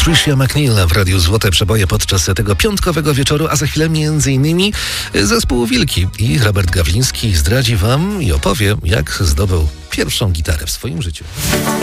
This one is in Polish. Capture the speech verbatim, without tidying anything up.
Patricia McNeil w Radiu Złote Przeboje podczas tego piątkowego wieczoru, a za chwilę między innymi zespół Wilki i Robert Gawliński zdradzi wam i opowie, jak zdobył pierwszą gitarę w swoim życiu.